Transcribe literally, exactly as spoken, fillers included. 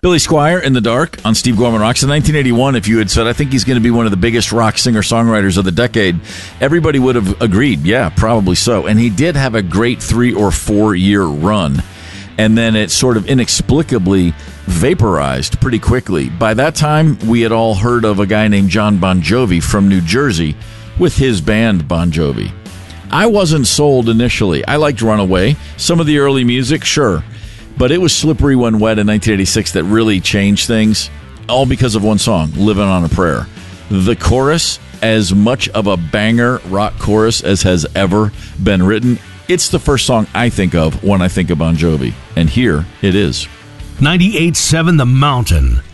Billy Squier, In the Dark, on Steve Gorman Rocks. In nineteen eighty-one, if you had said, I think he's going to be one of the biggest rock singer-songwriters of the decade, everybody would have agreed, yeah, probably so. And he did have a great three- or four-year run. And then it sort of inexplicably vaporized pretty quickly. By that time, we had all heard of a guy named John Bon Jovi from New Jersey with his band Bon Jovi. I wasn't sold initially. I liked Runaway. Some of the early music, sure. But it was Slippery When Wet in nineteen eighty-six that really changed things, all because of one song, Living on a Prayer. The chorus, as much of a banger rock chorus as has ever been written, it's the first song I think of when I think of Bon Jovi. And here it is. ninety-eight point seven The Mountain.